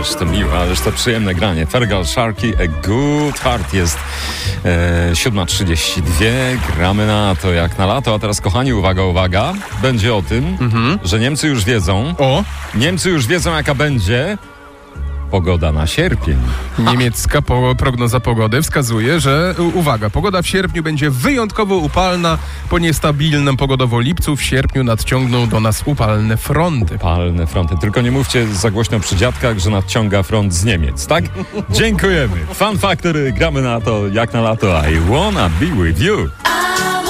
ależ to przyjemne granie. Fergal Sharkey, A Good Heart. Jest 7:32. Gramy na to jak na lato. A teraz, kochani, uwaga, będzie o tym, że Niemcy już wiedzą. Niemcy już wiedzą, jaka będzie pogoda na sierpień. Niemiecka prognoza pogody wskazuje, że, uwaga, pogoda w sierpniu będzie wyjątkowo upalna. Po niestabilnym pogodowo lipcu w sierpniu nadciągną do nas upalne fronty. Upalne fronty. Tylko nie mówcie za głośno przy dziadkach, że nadciąga front z Niemiec, tak? Dziękujemy. Fun Factory. Gramy na to jak na lato. I wanna be with you.